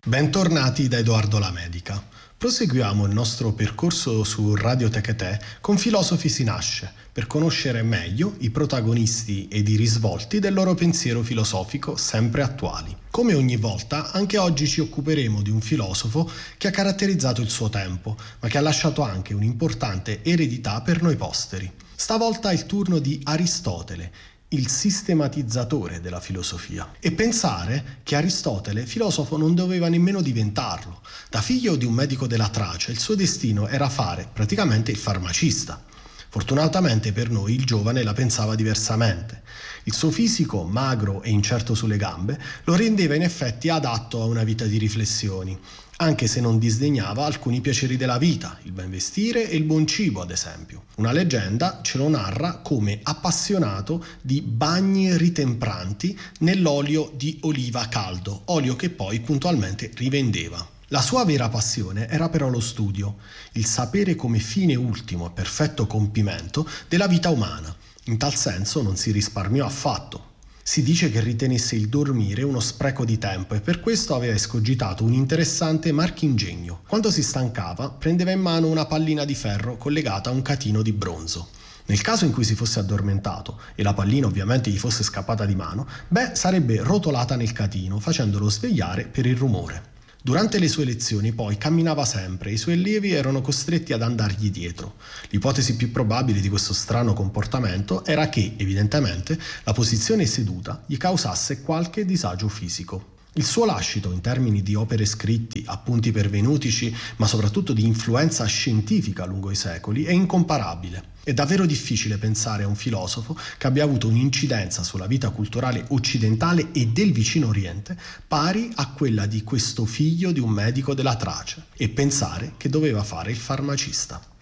Bentornati da Edoardo Lamedica. Proseguiamo il nostro percorso su Radio Tecate con Filosofi si nasce, per conoscere meglio i protagonisti ed i risvolti del loro pensiero filosofico sempre attuali. Come ogni volta, anche oggi ci occuperemo di un filosofo che ha caratterizzato il suo tempo, ma che ha lasciato anche un'importante eredità per noi posteri. Stavolta è il turno di Aristotele, il sistematizzatore della filosofia. E pensare che Aristotele filosofo non doveva nemmeno diventarlo. Da figlio di un medico della Tracia, il suo destino era fare praticamente il farmacista. Fortunatamente per noi il giovane la pensava diversamente. Il suo fisico, magro e incerto sulle gambe, lo rendeva in effetti adatto a una vita di riflessioni, anche se non disdegnava alcuni piaceri della vita, il ben vestire e il buon cibo ad esempio. Una leggenda ce lo narra come appassionato di bagni ritempranti nell'olio di oliva caldo, olio che poi puntualmente rivendeva. La sua vera passione era però lo studio, il sapere come fine ultimo e perfetto compimento della vita umana. In tal senso non si risparmiò affatto. Si dice che ritenesse il dormire uno spreco di tempo e per questo aveva escogitato un interessante marchingegno. Quando si stancava, prendeva in mano una pallina di ferro collegata a un catino di bronzo. Nel caso in cui si fosse addormentato e la pallina ovviamente gli fosse scappata di mano, sarebbe rotolata nel catino, facendolo svegliare per il rumore. Durante le sue lezioni poi camminava sempre e i suoi allievi erano costretti ad andargli dietro. L'ipotesi più probabile di questo strano comportamento era che, evidentemente, la posizione seduta gli causasse qualche disagio fisico. Il suo lascito in termini di opere scritti, appunti pervenutici, ma soprattutto di influenza scientifica lungo i secoli, è incomparabile. È davvero difficile pensare a un filosofo che abbia avuto un'incidenza sulla vita culturale occidentale e del vicino Oriente pari a quella di questo figlio di un medico della Tracia, e pensare che doveva fare il farmacista.